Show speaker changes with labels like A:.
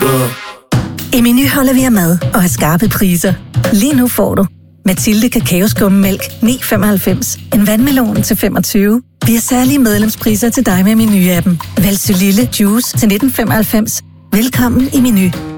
A: I Meny holder vi af mad og har skarpe priser. Lige nu får du Mathilde Kakaoskummemælk 9,95. En vandmelon til 25. Vi har særlige medlemspriser til dig med Meny-appen. Vælg Lille Juice til 19,95. Velkommen i Meny.